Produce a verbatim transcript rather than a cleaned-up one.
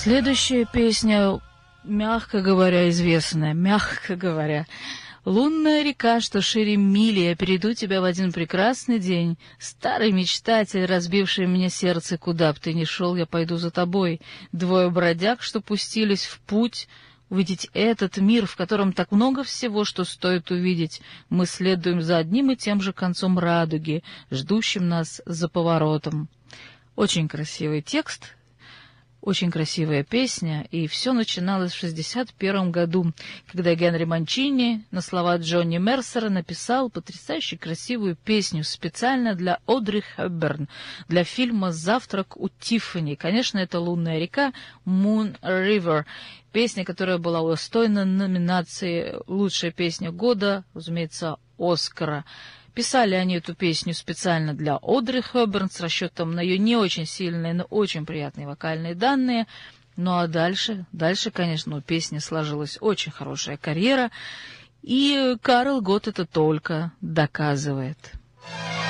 Следующая песня, мягко говоря, известная, мягко говоря. «Лунная река, что шире мили, я перейду тебя в один прекрасный день. Старый мечтатель, разбивший мне сердце, куда б ты ни шел, я пойду за тобой. Двое бродяг, что пустились в путь, увидеть этот мир, в котором так много всего, что стоит увидеть. Мы следуем за одним и тем же концом радуги, ждущим нас за поворотом». Очень красивый текст. Очень красивая песня, и все начиналось в шестьдесят первом году, когда Генри Манчини на слова Джонни Мерсера написал потрясающе красивую песню специально для Одри Хепберн, для фильма «Завтрак у Тиффани». Конечно, это «Лунная река», «Moon River», песня, которая была удостоена номинации «Лучшая песня года», разумеется, «Оскара». Писали они эту песню специально для Одри Хепберн с расчетом на ее не очень сильные, но очень приятные вокальные данные. Ну а дальше, дальше, конечно, у песни сложилась очень хорошая карьера, и Карл Готт это только доказывает.